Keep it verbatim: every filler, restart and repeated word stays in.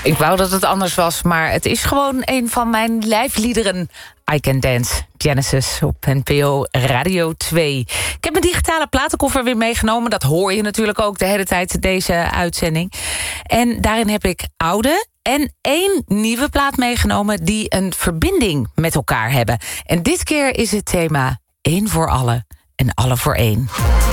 Ik wou dat het anders was, maar het is gewoon een van mijn lijfliederen. I Can Dance, Genesis op N P O Radio twee. Ik heb mijn digitale platenkoffer weer meegenomen. Dat hoor je natuurlijk ook de hele tijd, deze uitzending. En daarin heb ik oude en één nieuwe plaat meegenomen die een verbinding met elkaar hebben. En dit keer is het thema één voor alle en alle voor één.